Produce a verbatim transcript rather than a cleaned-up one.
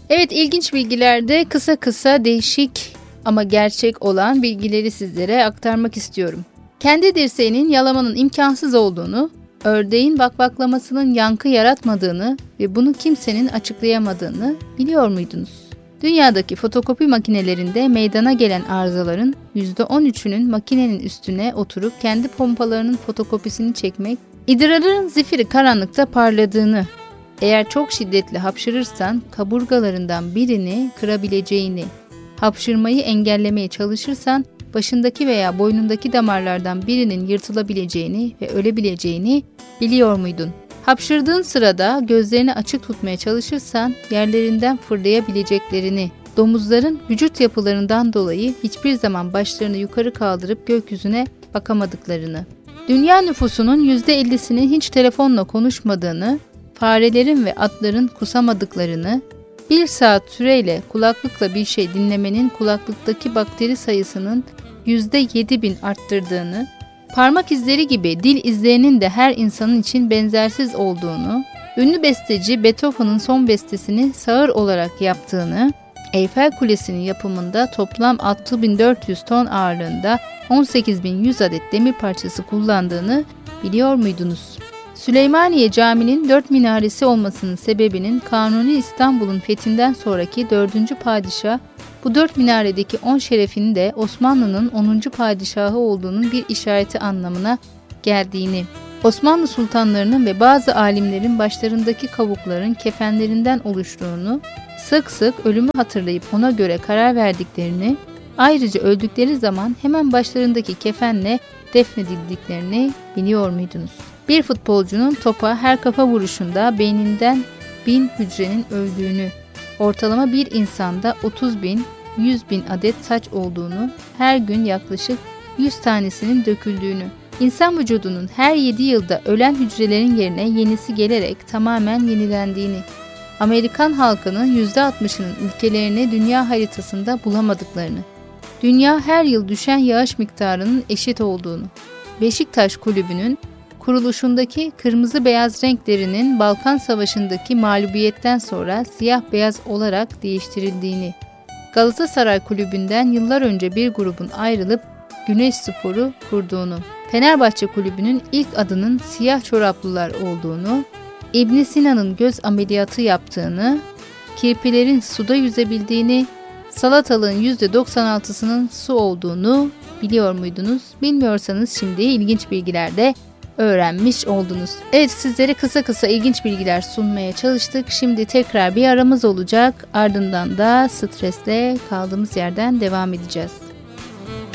Evet, ilginç bilgilerde kısa kısa değişik ama gerçek olan bilgileri sizlere aktarmak istiyorum. Kendi dirseğinin yalamanın imkansız olduğunu, ördeğin bakbaklamasının yankı yaratmadığını ve bunu kimsenin açıklayamadığını biliyor muydunuz? Dünyadaki fotokopi makinelerinde meydana gelen arızaların yüzde on üçünün makinenin üstüne oturup kendi pompalarının fotokopisini çekmek, idrarın zifiri karanlıkta parladığını, eğer çok şiddetli hapşırırsan kaburgalarından birini kırabileceğini, hapşırmayı engellemeye çalışırsan başındaki veya boynundaki damarlardan birinin yırtılabileceğini ve ölebileceğini biliyor muydun? Hapşırdığın sırada gözlerini açık tutmaya çalışırsan yerlerinden fırlayabileceklerini, domuzların vücut yapılarından dolayı hiçbir zaman başlarını yukarı kaldırıp gökyüzüne bakamadıklarını, dünya nüfusunun yüzde ellisinin hiç telefonla konuşmadığını, farelerin ve atların kusamadıklarını, bir saat süreyle kulaklıkla bir şey dinlemenin kulaklıktaki bakteri sayısının yüzde yedi bin arttırdığını, parmak izleri gibi dil izlerinin de her insanın için benzersiz olduğunu, ünlü besteci Beethoven'ın son bestesini sağır olarak yaptığını, Eyfel Kulesi'nin yapımında toplam altı bin dört yüz ton ağırlığında on sekiz bin yüz adet demir parçası kullandığını biliyor muydunuz? Süleymaniye Camii'nin dört minaresi olmasının sebebinin Kanuni İstanbul'un fethinden sonraki dördüncü padişah, bu dört minaredeki on şerefinin de Osmanlı'nın onuncu padişahı olduğunun bir işareti anlamına geldiğini, Osmanlı sultanlarının ve bazı alimlerin başlarındaki kavukların kefenlerinden oluştuğunu, sık sık ölümü hatırlayıp ona göre karar verdiklerini, ayrıca öldükleri zaman hemen başlarındaki kefenle defnedildiklerini biliyor muydunuz? Bir futbolcunun topa her kafa vuruşunda beyninden bin hücrenin öldüğünü, ortalama bir insanda otuz bin, yüz bin adet saç olduğunu, her gün yaklaşık yüz tanesinin döküldüğünü, insan vücudunun her yedi yılda ölen hücrelerin yerine yenisi gelerek tamamen yenilendiğini, Amerikan halkının yüzde altmışının ülkelerini dünya haritasında bulamadıklarını, dünya her yıl düşen yağış miktarının eşit olduğunu, Beşiktaş Kulübü'nün kuruluşundaki kırmızı beyaz renklerinin Balkan Savaşı'ndaki mağlubiyetten sonra siyah beyaz olarak değiştirildiğini, Galatasaray Kulübü'nden yıllar önce bir grubun ayrılıp Güneşspor'u kurduğunu, Fenerbahçe Kulübü'nün ilk adının siyah çoraplılar olduğunu, İbn Sina'nın göz ameliyatı yaptığını, kirpilerin suda yüzebildiğini, salatalığın yüzde doksan altısının su olduğunu biliyor muydunuz? Bilmiyorsanız şimdi ilginç bilgilerde öğrenmiş oldunuz. Evet, sizlere kısa kısa ilginç bilgiler sunmaya çalıştık. Şimdi tekrar bir aramız olacak. Ardından da stresle kaldığımız yerden devam edeceğiz.